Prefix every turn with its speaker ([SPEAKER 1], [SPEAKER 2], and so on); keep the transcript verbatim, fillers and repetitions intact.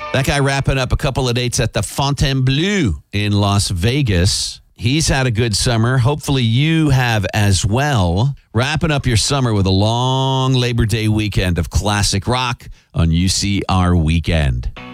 [SPEAKER 1] That guy wrapping up a couple of dates at the Fontainebleau in Las Vegas. He's had a good summer. Hopefully you have as well. Wrapping up your summer with a long Labor Day weekend of classic rock on U C R Weekend.